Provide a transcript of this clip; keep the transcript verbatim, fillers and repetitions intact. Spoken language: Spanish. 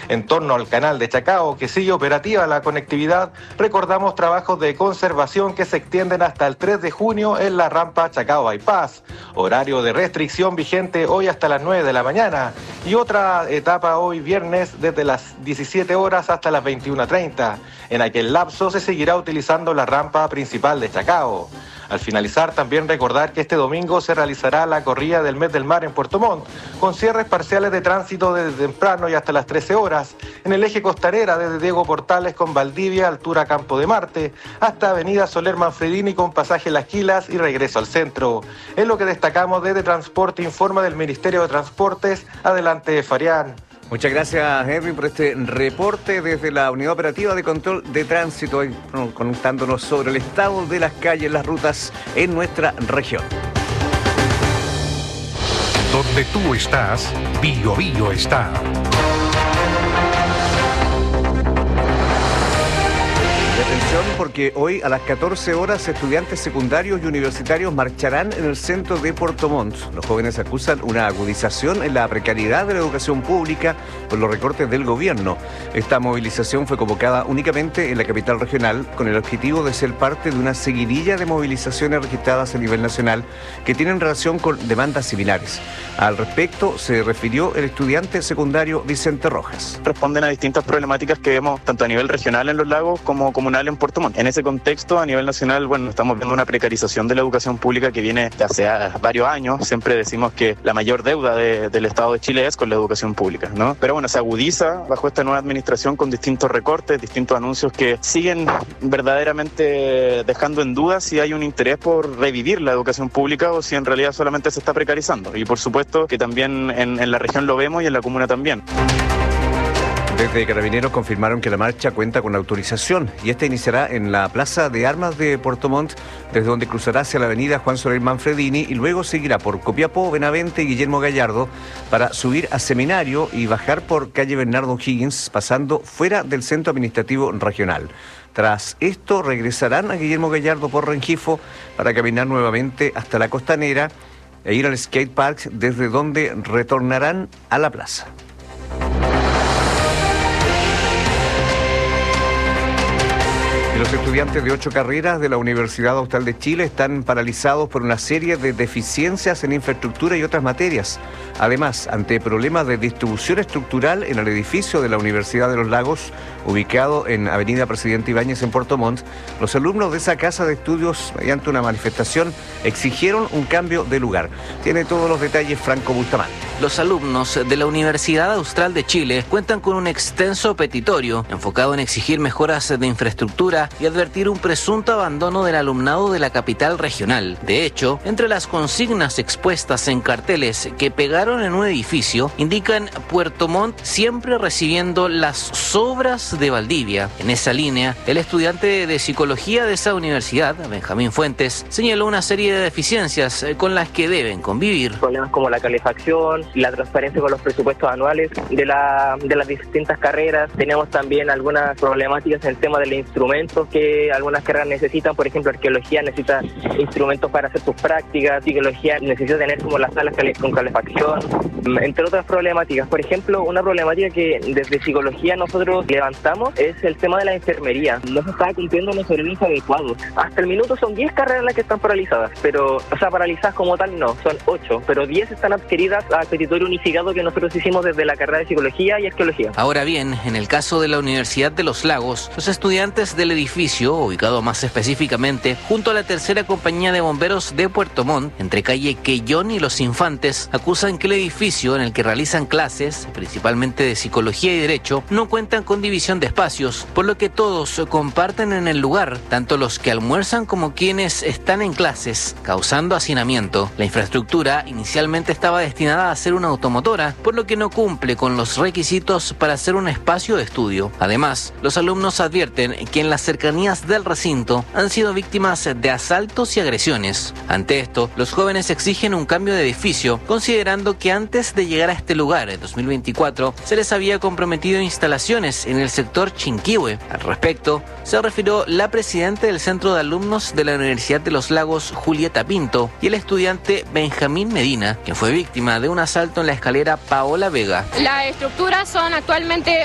En torno al canal de Chacao, que sigue operativa la conectividad, recordamos trabajos de conservación que se extienden hasta el tres de junio en la rampa Chacao Bypass. Horario de restricción vigente hoy hasta las nueve de la mañana y otra etapa hoy viernes desde las diecisiete horas hasta las veintiuna treinta. En aquel lapso se seguirá utilizando la rampa principal de Chacao. Al finalizar, también recordar que este domingo se realizará la corrida del Mes del Mar en Puerto Montt, con cierres parciales de tránsito desde temprano y hasta las trece horas, en el eje costanera desde Diego Portales con Valdivia, altura Campo de Marte, hasta Avenida Soler Manfredini con pasaje Las Quilas y regreso al centro. Es lo que destacamos desde Transporte, informa del Ministerio de Transportes. Adelante, Farián. Muchas gracias, Edwin, por este reporte desde la Unidad Operativa de Control de Tránsito, hoy contándonos sobre el estado de las calles, las rutas en nuestra región. Donde tú estás, Bio Bio está. Atención, porque hoy a las catorce horas estudiantes secundarios y universitarios marcharán en el centro de Puerto Montt. Los jóvenes acusan una agudización en la precariedad de la educación pública por los recortes del gobierno. Esta movilización fue convocada únicamente en la capital regional con el objetivo de ser parte de una seguidilla de movilizaciones registradas a nivel nacional que tienen relación con demandas similares. Al respecto se refirió el estudiante secundario Vicente Rojas. Responden a distintas problemáticas que vemos tanto a nivel regional en Los Lagos como comunal en Puerto Montt. En ese contexto, a nivel nacional, bueno, estamos viendo una precarización de la educación pública que viene de hace varios años. Siempre decimos que la mayor deuda de, del Estado de Chile es con la educación pública, ¿no? Pero bueno, se agudiza bajo esta nueva administración con distintos recortes, distintos anuncios que siguen verdaderamente dejando en duda si hay un interés por revivir la educación pública o si en realidad solamente se está precarizando. Y por supuesto que también en, en la región lo vemos y en la comuna también. Desde Carabineros confirmaron que la marcha cuenta con autorización y esta iniciará en la Plaza de Armas de Puerto Montt, desde donde cruzará hacia la avenida Juan Soler Manfredini y luego seguirá por Copiapó, Benavente y Guillermo Gallardo para subir a Seminario y bajar por calle Bernardo O'Higgins, pasando fuera del centro administrativo regional. Tras esto regresarán a Guillermo Gallardo por Rengifo para caminar nuevamente hasta la Costanera e ir al skate park, desde donde retornarán a la plaza. Y los estudiantes de ocho carreras de la Universidad Austral de Chile están paralizados por una serie de deficiencias en infraestructura y otras materias. Además, ante problemas de distribución estructural en el edificio de la Universidad de los Lagos, ubicado en Avenida Presidente Ibáñez en Puerto Montt, los alumnos de esa casa de estudios, mediante una manifestación, exigieron un cambio de lugar. Tiene todos los detalles Franco Bustamante. Los alumnos de la Universidad Austral de Chile cuentan con un extenso petitorio enfocado en exigir mejoras de infraestructura y advertir un presunto abandono del alumnado de la capital regional. De hecho, entre las consignas expuestas en carteles que pegaron en un edificio, indican Puerto Montt siempre recibiendo las sobras de Valdivia. En esa línea, el estudiante de psicología de esa universidad, Benjamín Fuentes, señaló una serie de deficiencias con las que deben convivir. Problemas como la calefacción, la transparencia con los presupuestos anuales de, la, de las distintas carreras. Tenemos también algunas problemáticas en el tema de los instrumentos que algunas carreras necesitan. Por ejemplo, arqueología necesita instrumentos para hacer sus prácticas, psicología necesita tener como las salas con calefacción, entre otras problemáticas. Por ejemplo, una problemática que desde psicología nosotros levantamos es el tema de la enfermería. No se está cumpliendo los horarios adecuados. Hasta el minuto son diez carreras las que están paralizadas, pero, o sea, paralizadas como tal no, son ocho, pero diez están adquiridas al petitorio unificado que nosotros hicimos desde la carrera de psicología y arqueología. Ahora bien, en el caso de la Universidad de los Lagos, los estudiantes del edificio, ubicado más específicamente junto a la tercera compañía de bomberos de Puerto Montt, entre calle Quellón y Los Infantes, acusan que el edificio en el que realizan clases, principalmente de psicología y derecho, no cuentan con división de espacios, por lo que todos comparten en el lugar, tanto los que almuerzan como quienes están en clases, causando hacinamiento. La infraestructura inicialmente estaba destinada a ser una automotora, por lo que no cumple con los requisitos para ser un espacio de estudio. Además, los alumnos advierten que en las cercanías del recinto han sido víctimas de asaltos y agresiones. Ante esto, los jóvenes exigen un cambio de edificio, considerando que antes de llegar a este lugar en dos mil veinticuatro se les había comprometido instalaciones en el sector Chinquihue. Al respecto, se refirió la presidenta del Centro de Alumnos de la Universidad de los Lagos, Julieta Pinto, y el estudiante Benjamín Medina, quien fue víctima de un asalto en la escalera Paola Vega. Las estructuras son actualmente